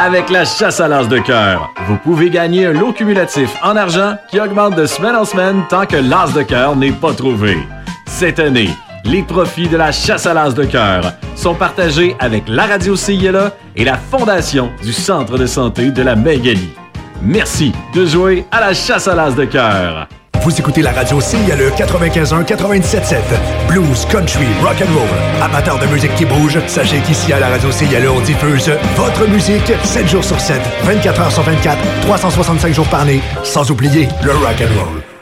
Avec la chasse à l'as de cœur, vous pouvez gagner un lot cumulatif en argent qui augmente de semaine en semaine tant que l'as de cœur n'est pas trouvé. Cette année, les profits de la chasse à l'as de cœur sont partagés avec la radio CILA et la Fondation du Centre de santé de la Magali. Merci de jouer à la chasse à l'as de cœur. Vous écoutez la radio CILE 95.1, 97.7. Blues, country, rock and roll. Amateurs de musique qui bouge, sachez qu'ici à la radio CILE, on diffuse votre musique 7 jours sur 7, 24 heures sur 24, 365 jours par année, sans oublier le rock and roll.